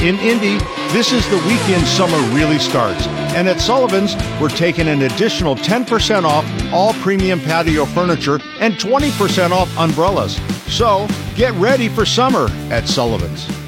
In Indy, this is the weekend summer really starts. And at Sullivan's, we're taking an additional 10% off all premium patio furniture and 20% off umbrellas. So get ready for summer at Sullivan's.